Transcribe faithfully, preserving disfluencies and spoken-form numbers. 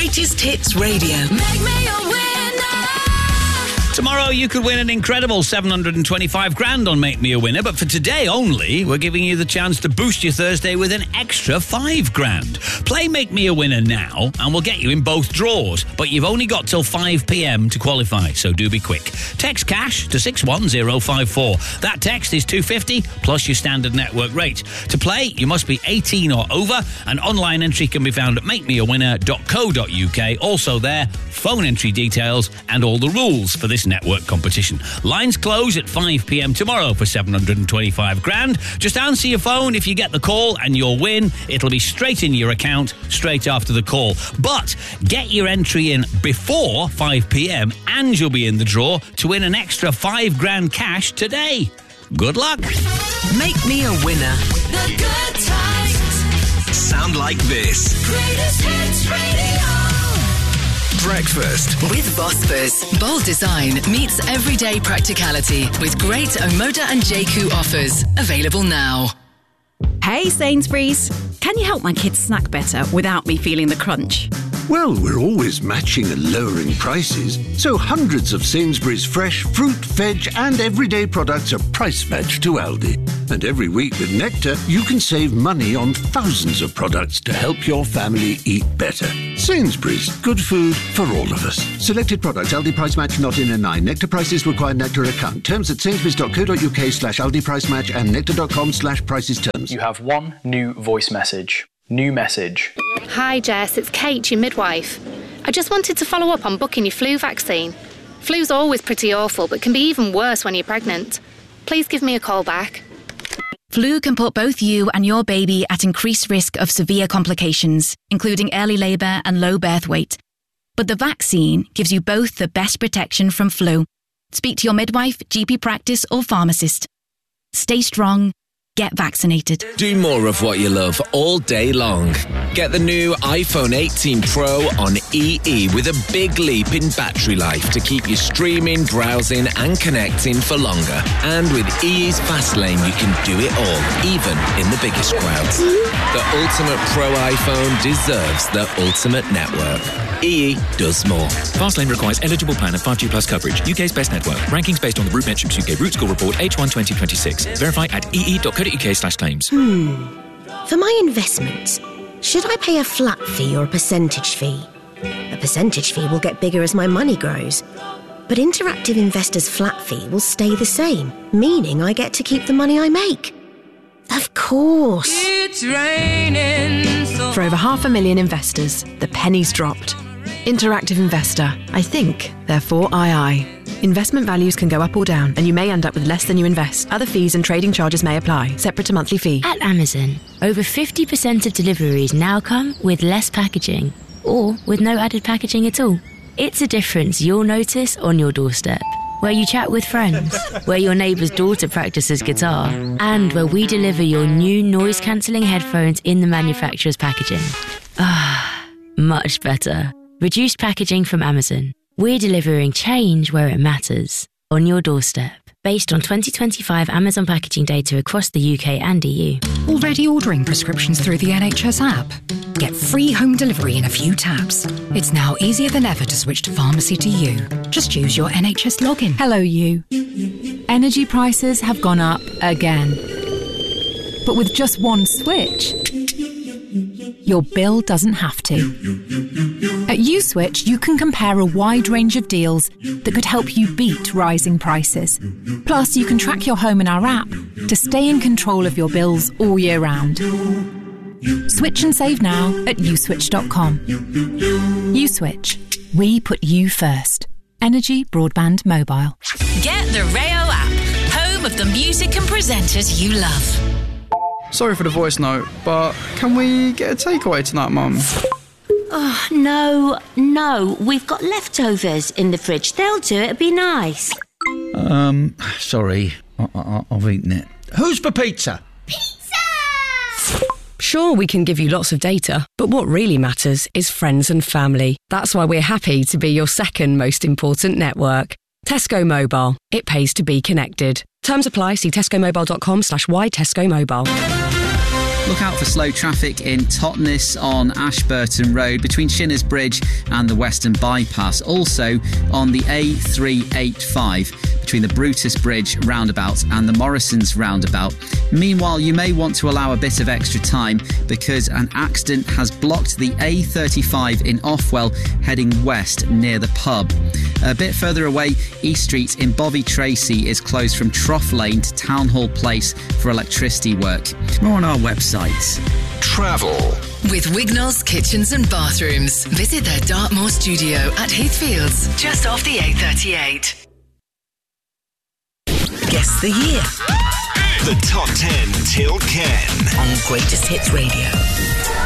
Greatest Hits Radio. Make me a winner. Tomorrow you could win an incredible seven hundred twenty-five grand on Make Me a Winner, but for today only, we're giving you the chance to boost your Thursday with an extra five grand. Play Make Me a Winner now and we'll get you in both draws, but you've only got till five p.m. to qualify, so do be quick. Text cash to six one zero five four. That text is two hundred fifty plus your standard network rate. To play, you must be eighteen or over, and online entry can be found at make me a winner dot co dot uk. Also there, phone entry details and all the rules for this network competition. Lines close at five p.m. tomorrow for seven hundred twenty-five grand. Just answer your phone if you get the call and you'll win. It'll be straight in your account straight after the call. But get your entry in before five p.m. and you'll be in the draw to win an extra five grand cash today. Good luck. Make me a winner. The good times sound like this. Greatest Hits Radio. Breakfast with Vosper. Bold design meets everyday practicality with great Omoda and J Q offers. Available now. Hey Sainsbury's, can you help my kids snack better without me feeling the crunch? Well, we're always matching and lowering prices, so hundreds of Sainsbury's fresh fruit, veg and everyday products are price matched to Aldi. And every week with Nectar, you can save money on thousands of products to help your family eat better. Sainsbury's, good food for all of us. Selected products, Aldi price match not in a nine. Nectar prices require Nectar account. Terms at sainsbury's dot co dot uk slash Aldi price match and nectar dot com slash prices terms. You have one new voice message. New message. Hi Jess, it's Kate, your midwife. I just wanted to follow up on booking your flu vaccine. Flu's always pretty awful, but can be even worse when you're pregnant. Please give me a call back. Flu can put both you and your baby at increased risk of severe complications, including early labour and low birth weight. But the vaccine gives you both the best protection from flu. Speak to your midwife, G P practice or pharmacist. Stay strong. Get vaccinated. Do more of what you love all day long. Get the new iPhone eighteen Pro on E E with a big leap in battery life to keep you streaming, browsing and connecting for longer. And with E E's Fast Lane, you can do it all, even in the biggest crowds. The ultimate Pro iPhone deserves the ultimate network. E E does more. Fastlane requires eligible plan of five G plus coverage. U K's best network. Rankings based on the Root Metrics U K Root Score Report H one twenty twenty-six. Verify at e e dot co dot uk slash claims. Hmm. For my investments, should I pay a flat fee or a percentage fee? A percentage fee will get bigger as my money grows. But Interactive Investor's flat fee will stay the same, meaning I get to keep the money I make. Of course. It's raining. So- For over half a million investors, the penny's dropped. Interactive Investor. I think, therefore I I. Investment values can go up or down, and you may end up with less than you invest. Other fees and trading charges may apply, separate to monthly fee. At Amazon, over fifty percent of deliveries now come with less packaging, or with no added packaging at all. It's a difference you'll notice on your doorstep, where you chat with friends, where your neighbour's daughter practices guitar, and where we deliver your new noise-cancelling headphones in the manufacturer's packaging. Ah, much better. Reduced packaging from Amazon. We're delivering change where it matters, on your doorstep. Based on twenty twenty-five Amazon packaging data across the U K and E U. Already ordering prescriptions through the N H S app? Get free home delivery in a few taps. It's now easier than ever to switch to Pharmacy to You. Just use your N H S login. Hello, you. Energy prices have gone up again. But with just one switch, your bill doesn't have to. At USwitch, you can compare a wide range of deals that could help you beat rising prices. Plus, you can track your home in our app to stay in control of your bills all year round. Switch and save now at uswitch dot com. USwitch. We put you first. Energy, broadband, mobile. Get the Rayo app, home of the music and presenters you love. Sorry for the voice note, but can we get a takeaway tonight, Mum? Oh, no, no. We've got leftovers in the fridge. They'll do it. It'd be nice. Um, sorry. I- I- I've eaten it. Who's for pizza? Sure, we can give you lots of data, but what really matters is friends and family. That's why we're happy to be your second most important network. Tesco Mobile. It pays to be connected. Terms apply. See tesco mobile dot com slash why Tesco Mobile. Look out for slow traffic in Totnes on Ashburton Road between Shinners Bridge and the Western Bypass. Also on the A three eighty-five between the Brutus Bridge roundabout and the Morrison's roundabout. Meanwhile, you may want to allow a bit of extra time because an accident has blocked the A thirty-five in Offwell heading west near the pub. A bit further away, East Street in Bovey Tracy is closed from Trough Lane to Town Hall Place for electricity work. More on our website. Travel. With Wignall's Kitchens and Bathrooms. Visit their Dartmoor studio at Heathfields, just off the A thirty-eight. Guess the year. The Top ten till Ken. On Greatest Hits Radio.